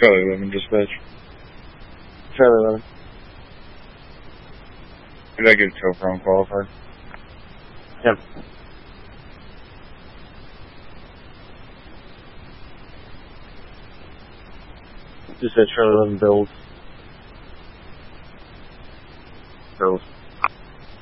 Charlie 11 dispatch. Charlie 11. Did I get a tow from qualified? Yep. Just said Charlie 11 build. Build.